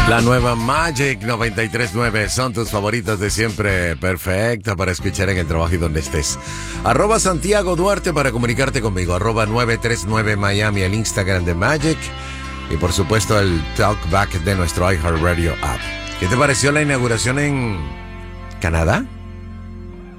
La nueva Magic 93.9 son tus favoritas de siempre, perfecta para escuchar en el trabajo y donde estés. @ Santiago Duarte para comunicarte conmigo, @ 939 Miami, el Instagram de Magic y por supuesto el talkback de nuestro iHeartRadio app. ¿Qué te pareció la inauguración en Canadá?